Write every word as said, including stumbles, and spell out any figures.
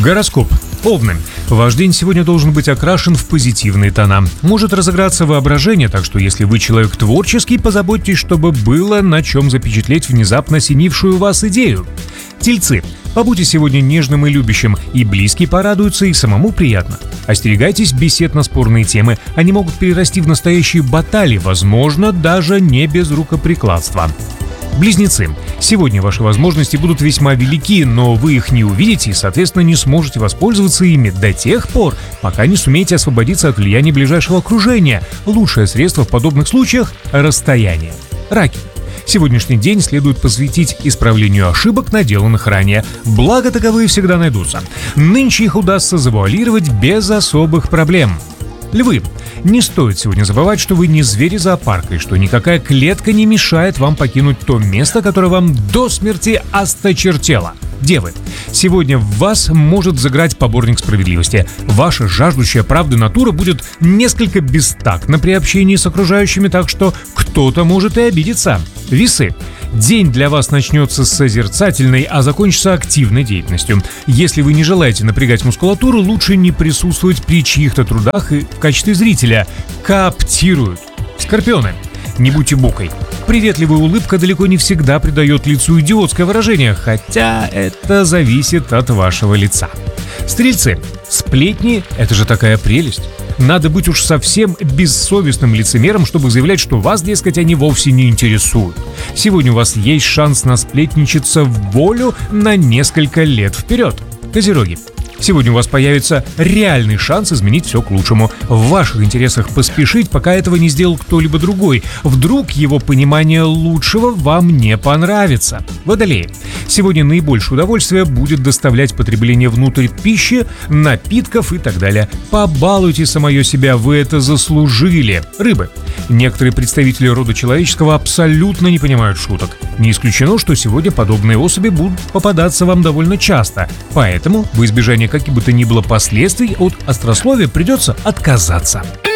Гороскоп. Овны. Ваш день сегодня должен быть окрашен в позитивные тона. Может разыграться воображение, так что если вы человек творческий, позаботьтесь, чтобы было на чем запечатлеть внезапно осенившую вас идею. Тельцы. Побудьте сегодня нежным и любящим, и близкие порадуются, и самому приятно. Остерегайтесь бесед на спорные темы, они могут перерасти в настоящие баталии, возможно, даже не без рукоприкладства. Близнецы. Сегодня ваши возможности будут весьма велики, но вы их не увидите и, соответственно, не сможете воспользоваться ими до тех пор, пока не сумеете освободиться от влияния ближайшего окружения. Лучшее средство в подобных случаях – расстояние. Раки. Сегодняшний день следует посвятить исправлению ошибок, наделанных ранее. Благо, таковые всегда найдутся. Нынче их удастся завуалировать без особых проблем. Львы. Не стоит сегодня забывать, что вы не звери зоопарка и что никакая клетка не мешает вам покинуть то место, которое вам до смерти осточертело. Девы. Сегодня в вас может взыграть поборник справедливости. Ваша жаждущая правды натура будет несколько бестактна при общении с окружающими, так что кто-то может и обидеться. Весы. День для вас начнется с созерцательной, а закончится активной деятельностью. Если вы не желаете напрягать мускулатуру, лучше не присутствовать при чьих-то трудах и в качестве зрителя. Кооптируют. Скорпионы. Не будьте бокой. Приветливая улыбка далеко не всегда придает лицу идиотское выражение, хотя это зависит от вашего лица. Стрельцы. Сплетни – это же такая прелесть. Надо быть уж совсем бессовестным лицемером, чтобы заявлять, что вас, дескать, они вовсе не интересуют. Сегодня у вас есть шанс насплетничаться в волю на несколько лет вперед. Козероги. Сегодня у вас появится реальный шанс изменить все к лучшему. В ваших интересах поспешить, пока этого не сделал кто-либо другой. Вдруг его понимание лучшего вам не понравится. Водолеи. Сегодня наибольшее удовольствие будет доставлять потребление внутрь пищи, напитков и так далее. Побалуйте самое себя, вы это заслужили. Рыбы. Некоторые представители рода человеческого абсолютно не понимают шуток. Не исключено, что сегодня подобные особи будут попадаться вам довольно часто. Поэтому, в избежание каких бы то ни было последствий, от острословия придется отказаться.